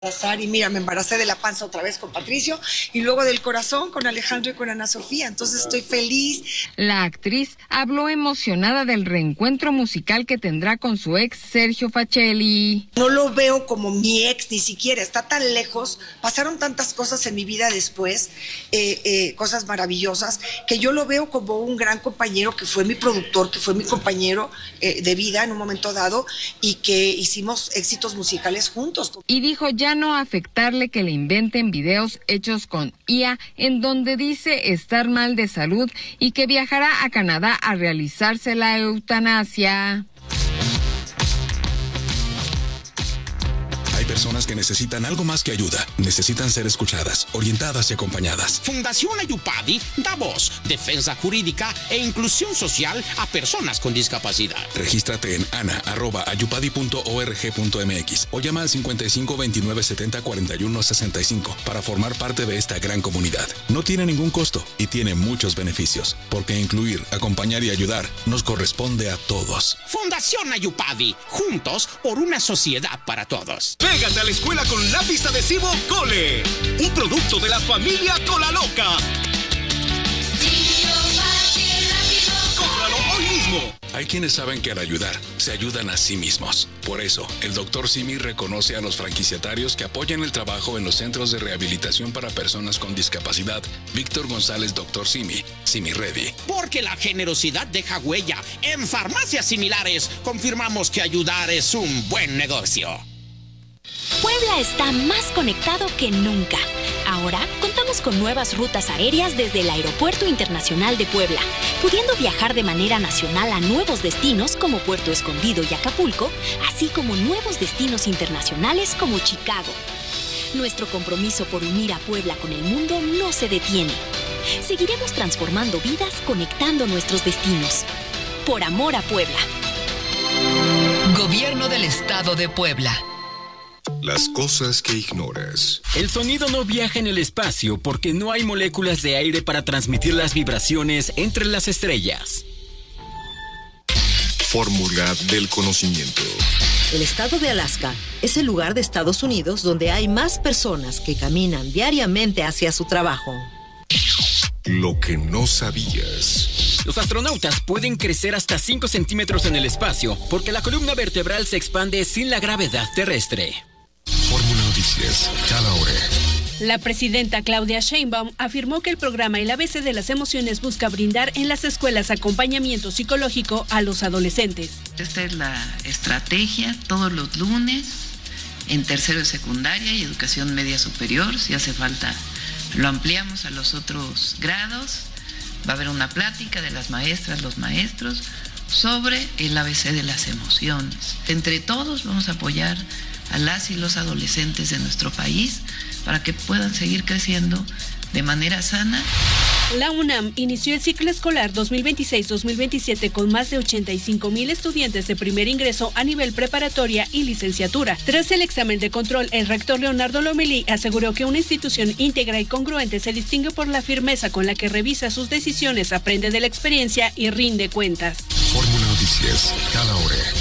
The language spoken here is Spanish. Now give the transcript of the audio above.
Y mira, me embaracé de la panza otra vez con Patricio y luego del corazón con Alejandro y con Ana Sofía, entonces estoy feliz. La actriz habló emocionada del reencuentro musical que tendrá con su ex Sergio Facelli. No lo veo como mi ex, ni siquiera, está tan lejos, pasaron tantas cosas en mi vida después, cosas maravillosas, que yo lo veo como un gran compañero que fue mi productor, que fue mi compañero de vida en un momento dado y que hicimos éxitos musicales juntos. Y dijo ya no afectarle que le inventen videos hechos con IA en donde dice estar mal de salud y que viajará a Canadá a realizarse la eutanasia. Hay personas que necesitan algo más que ayuda. Necesitan ser escuchadas, orientadas y acompañadas. Fundación Ayupadi da voz, defensa jurídica e inclusión social a personas con discapacidad. Regístrate en ana@ayupadi.org.mx o llama al 55 29 70 41 65 para formar parte de esta gran comunidad. No tiene ningún costo y tiene muchos beneficios, porque incluir, acompañar y ayudar nos corresponde a todos. Fundación Ayupadi, juntos por una sociedad para todos. Pégate a la escuela con lápiz adhesivo Cole, un producto de la familia Cola Loca. ¡Cómpralo hoy mismo! Hay quienes saben que al ayudar, se ayudan a sí mismos. Por eso, el Dr. Simi reconoce a los franquiciatarios que apoyan el trabajo en los centros de rehabilitación para personas con discapacidad. Víctor González, Dr. Simi, Simi Ready. Porque la generosidad deja huella. En farmacias similares, confirmamos que ayudar es un buen negocio. Puebla está más conectado que nunca. Ahora contamos con nuevas rutas aéreas desde el Aeropuerto Internacional de Puebla, pudiendo viajar de manera nacional a nuevos destinos como Puerto Escondido y Acapulco, así como nuevos destinos internacionales como Chicago. Nuestro compromiso por unir a Puebla con el mundo no se detiene. Seguiremos transformando vidas conectando nuestros destinos. Por amor a Puebla. Gobierno del Estado de Puebla. Las cosas que ignoras. El sonido no viaja en el espacio porque no hay moléculas de aire para transmitir las vibraciones entre las estrellas. Fórmula del conocimiento. El estado de Alaska es el lugar de Estados Unidos donde hay más personas que caminan diariamente hacia su trabajo. Lo que no sabías. Los astronautas pueden crecer hasta 5 centímetros en el espacio porque la columna vertebral se expande sin la gravedad terrestre. Fórmula Noticias, cada hora. La presidenta Claudia Sheinbaum afirmó que el programa El ABC de las Emociones busca brindar en las escuelas acompañamiento psicológico a los adolescentes. Esta es la estrategia todos los lunes en tercero de secundaria y educación media superior. Si hace falta, lo ampliamos a los otros grados. Va a haber una plática de las maestras, los maestros, sobre el ABC de las emociones. Entre todos vamos a apoyar a las y los adolescentes de nuestro país para que puedan seguir creciendo de manera sana. La UNAM inició el ciclo escolar 2026-2027 con más de 85,000 estudiantes de primer ingreso a nivel preparatoria y licenciatura. Tras el examen de control, el rector Leonardo Lomelí aseguró que una institución íntegra y congruente se distingue por la firmeza con la que revisa sus decisiones, aprende de la experiencia y rinde cuentas. Fórmula Noticias, cada hora.